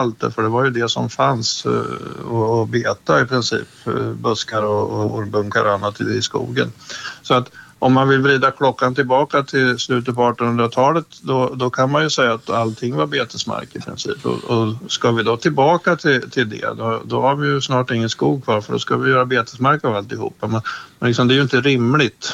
för det var ju det som fanns och beta i princip, buskar och ormbunkar och annat i skogen. Så att om man vill vrida klockan tillbaka till slutet på 1800-talet då kan man ju säga att allting var betesmark i princip. Och ska vi då tillbaka till det då har vi ju snart ingen skog kvar, för då ska vi göra betesmark av alltihopa. Men liksom, det är ju inte rimligt.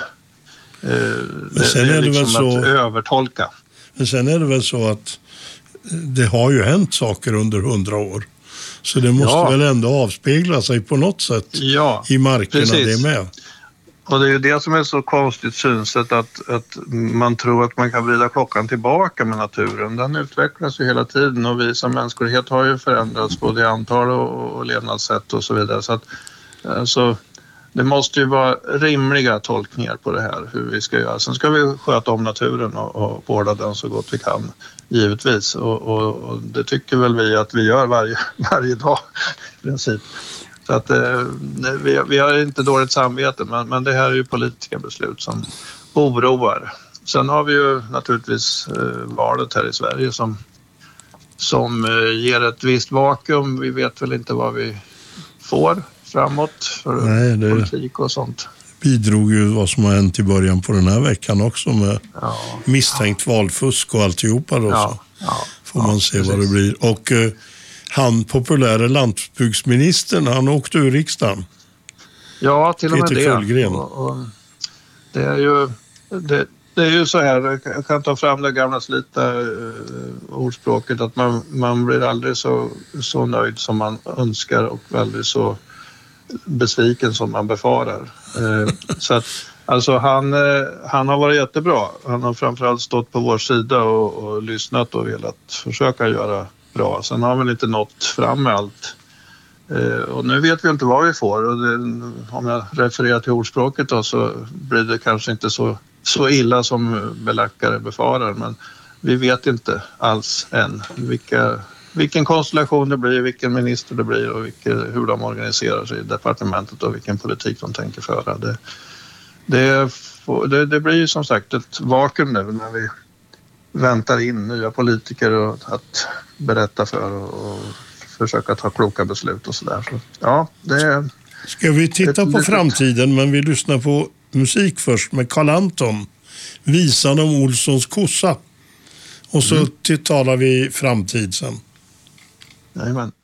Det är liksom att övertolka. Men sen är det väl så att det har ju hänt saker under 100 år. Så det måste väl ändå avspegla sig på något sätt i markerna, precis. Det med. Och det är ju det som är så konstigt synsätt, att man tror att man kan vrida klockan tillbaka med naturen. Den utvecklas ju hela tiden och vi som mänsklighet har ju förändrats både i antal och levnadssätt och så vidare. Så att alltså, det måste ju vara rimliga tolkningar på det här, hur vi ska göra. Sen ska vi sköta om naturen och vårda den så gott vi kan, givetvis. Och det tycker väl vi att vi gör varje dag i princip. Så att vi har inte dåligt samvete, men det här är ju politiska beslut som oroar. Sen har vi ju naturligtvis valet här i Sverige som ger ett visst vakuum. Vi vet väl inte vad vi får framåt för politik och sånt. Bidrog ju vad som har hänt i början på den här veckan också med misstänkt valfusk och alltihopa då. Får man se vad det blir. Och han populära landsbygdsministern, han åkte ur riksdagen. Ja, till och med Peter Kullgren. Och det är ju så här, jag kan ta fram det gamla slita ordspråket att man blir aldrig så nöjd som man önskar och väldigt så besviken som man befarar. Så att alltså han har varit jättebra. Han har framförallt stått på vår sida och lyssnat och velat försöka göra bra. Sen har vi inte nått fram med allt. Och nu vet vi inte vad vi får. Och om jag refererar till ordspråket då, så blir det kanske inte så illa som belackare befarar. Men vi vet inte alls än vilken konstellation det blir, vilken minister det blir och hur de organiserar sig i departementet och vilken politik de tänker föra. Det blir ju som sagt ett vakuum nu när vi väntar in nya politiker och att berätta för och försöka ta kloka beslut och sådär. Så, ja, ska vi titta på framtiden, men vi lyssnar på musik först med Carl Anton, Visan om Olssons kossa. Och så talar vi framtid sen. Jajamän.